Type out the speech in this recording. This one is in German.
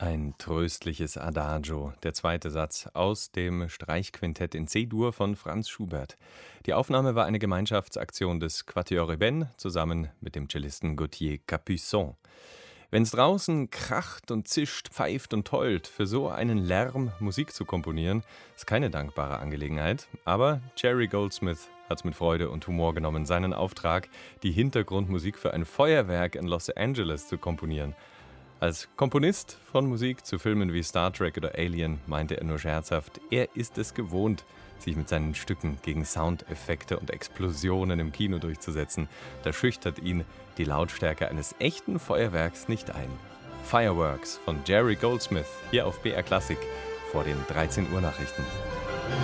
Ein tröstliches Adagio, der zweite Satz aus dem Streichquintett in C-Dur von Franz Schubert. Die Aufnahme war eine Gemeinschaftsaktion des Quatuor Eben zusammen mit dem Cellisten Gauthier Capuçon. Wenn's draußen kracht und zischt, pfeift und heult, für so einen Lärm Musik zu komponieren, ist keine dankbare Angelegenheit. Aber Jerry Goldsmith hat's mit Freude und Humor genommen, seinen Auftrag, die Hintergrundmusik für ein Feuerwerk in Los Angeles zu komponieren. Als Komponist von Musik zu Filmen wie Star Trek oder Alien meinte er nur scherzhaft, er ist es gewohnt, sich mit seinen Stücken gegen Soundeffekte und Explosionen im Kino durchzusetzen. Da schüchtert ihn die Lautstärke eines echten Feuerwerks nicht ein. Fireworks von Jerry Goldsmith hier auf BR Classic vor den 13 Uhr Nachrichten.